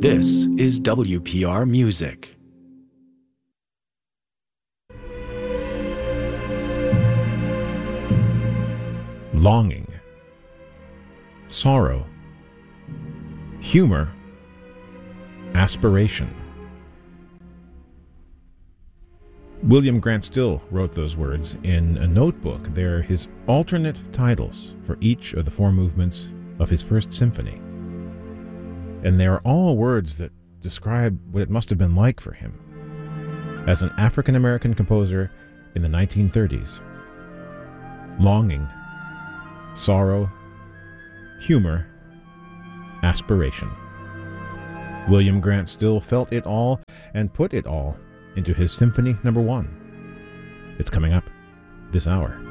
This is WPR Music. Longing, sorrow, humor, aspiration. William Grant Still wrote those words in a notebook. They're his alternate titles for each of the four movements of his first symphony. And they are all words that describe what it must have been like for him as an African-American composer in the 1930s. Longing, sorrow, humor, aspiration. William Grant Still felt it all and put it all into his Symphony No. 1. It's coming up this hour.